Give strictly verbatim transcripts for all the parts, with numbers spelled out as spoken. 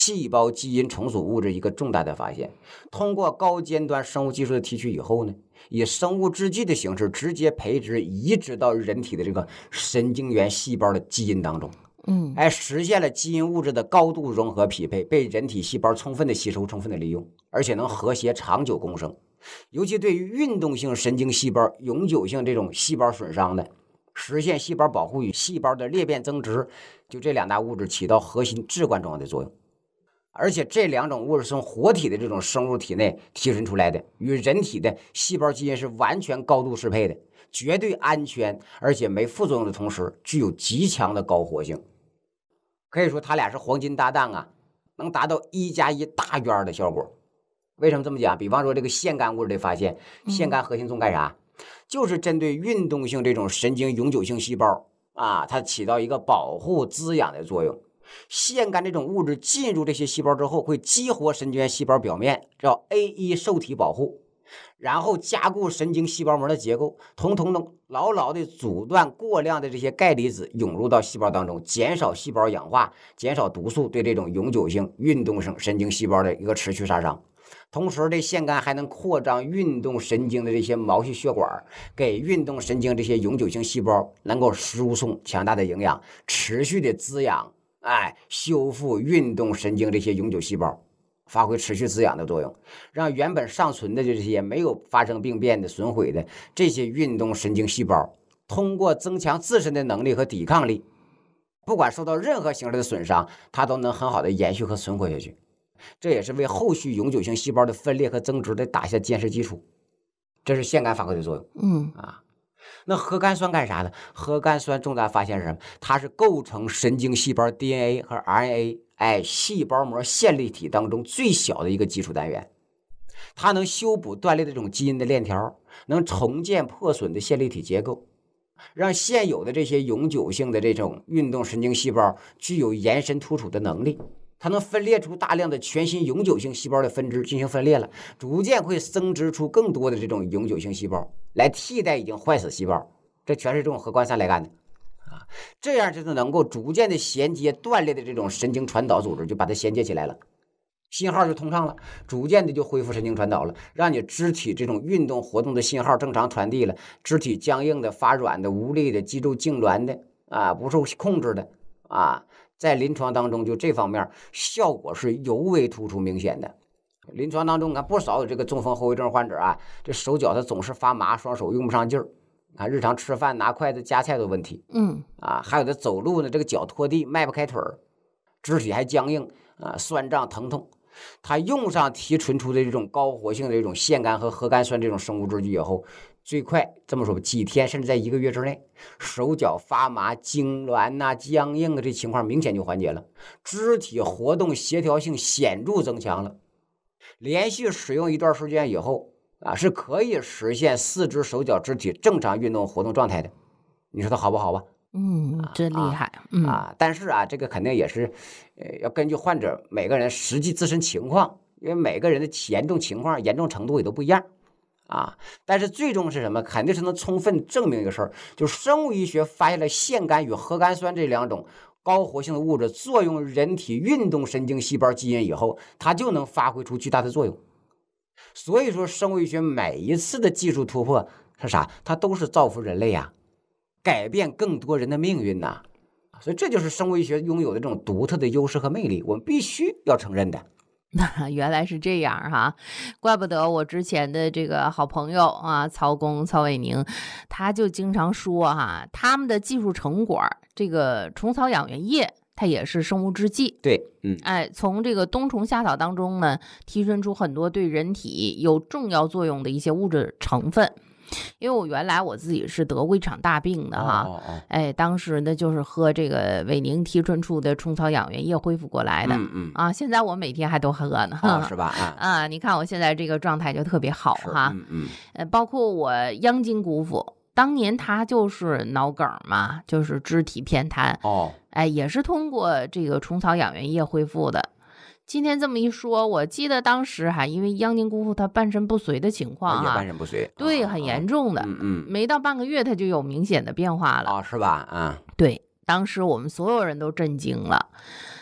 细胞基因重组物质一个重大的发现。通过高尖端生物技术的提取以后呢，以生物制剂的形式直接培植移植到人体的这个神经元细胞的基因当中。 嗯， 哎，实现了基因物质的高度融合匹配，被人体细胞充分的吸收、充分的利用，而且能和谐长久共生。尤其对于运动性神经细胞永久性这种细胞损伤的，实现细胞保护与细胞的裂变增殖，就这两大物质起到核心至关重要的作用。而且这两种物质是从活体的这种生物体内提纯出来的，与人体的细胞基因是完全高度适配的，绝对安全，而且没副作用的同时，具有极强的高活性。可以说它俩是黄金搭档啊，能达到一加一大于二的效果。为什么这么讲？比方说这个腺苷物质的发现，腺苷核心纵干啥？嗯、就是针对运动性这种神经永久性细胞啊，它起到一个保护滋养的作用。腺苷这种物质进入这些细胞之后，会激活神经元细胞表面，叫 A 一 受体保护，然后加固神经细胞膜的结构，统统的牢牢的阻断过量的这些钙离子涌入到细胞当中，减少细胞氧化，减少毒素对这种永久性运动性神经细胞的一个持续杀伤。同时，这腺苷还能扩张运动神经的这些毛细血管，给运动神经这些永久性细胞能够输送强大的营养，持续的滋养，哎，修复运动神经这些永久细胞，发挥持续滋养的作用，让原本尚存的这些没有发生病变的损毁的这些运动神经细胞，通过增强自身的能力和抵抗力，不管受到任何形式的损伤，它都能很好的延续和存活下去。这也是为后续永久性细胞的分裂和增殖的打下坚实基础。这是腺苷发挥的作用。 嗯啊，那核苷酸干啥呢？核苷酸重大发现是什么？它是构成神经细胞 D N A 和 R N A 哎细胞膜线粒体当中最小的一个基础单元。它能修补断裂的这种基因的链条，能重建破损的线粒体结构，让现有的这些永久性的这种运动神经细胞具有延伸突触的能力。它能分裂出大量的全新永久性细胞的分支进行分裂了，逐渐会增殖出更多的这种永久性细胞来替代已经坏死细胞，这全是这种核苷酸来干的啊！这样就是能够逐渐的衔接断裂的这种神经传导组织，就把它衔接起来了，信号就通畅了，逐渐的就恢复神经传导了，让你肢体这种运动活动的信号正常传递了，肢体僵硬的、发软的、无力的、肌肉痉挛的啊，不受控制的啊。在临床当中，就这方面效果是尤为突出明显的。临床当中，看不少有这个中风后遗症患者啊，这手脚他总是发麻，双手用不上劲儿，看日常吃饭拿筷子夹菜的问题， 嗯啊，还有的走路呢，这个脚拖地迈不开腿儿，肢体还僵硬啊，酸胀疼痛。他用上提纯出的这种高活性的这种腺苷和核苷酸这种生物制剂以后，最快这么说吧，几天甚至在一个月之内，手脚发麻、痉挛呐、僵硬啊，这情况明显就缓解了，肢体活动协调性显著增强了。连续使用一段时间以后啊，是可以实现四肢手脚肢体正常运动活动状态的。你说它好不好吧？ 嗯，真厉害。 啊嗯啊，但是啊，这个肯定也是，呃，要根据患者每个人实际自身情况，因为每个人的严重情况、严重程度也都不一样。啊，但是最终是什么？肯定是能充分证明一个事儿，就是生物医学发现了腺苷与核苷酸这两种高活性的物质作用人体运动神经细胞基因以后，它就能发挥出巨大的作用。所以说，生物医学每一次的技术突破是啥？它都是造福人类呀、啊，改变更多人的命运呐、啊。所以这就是生物医学拥有的这种独特的优势和魅力，我们必须要承认的。 那原来是这样哈，怪不得我之前的这个好朋友啊，曹工曹伟宁，他就经常说哈，他们的技术成果，这个虫草养元液它也是生物制剂。 对，嗯， 哎，从这个冬虫夏草当中呢，提纯出很多对人体有重要作用的一些物质成分。因为我原来我自己是得过一场大病的哈， 哦哦哦哎，当时呢就是喝这个伟宁提纯出的虫草养元液恢复过来的， 嗯嗯啊，现在我每天还都喝呢， 哦、是吧？啊啊，你看我现在这个状态就特别好哈， 嗯嗯， 呃，包括我央金姑父，当年他就是脑梗嘛，就是肢体偏瘫， 哦， 哎，也是通过这个虫草养元液恢复的。今天这么一说，我记得当时还因为央金姑父他半身不遂的情况啊， 也半身不遂， 对， 哦、 很严重的， 嗯嗯， 没到半个月他就有明显的变化了， 哦，是吧？啊， 对，当时我们所有人都震惊了。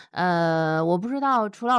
呃，我不知道除了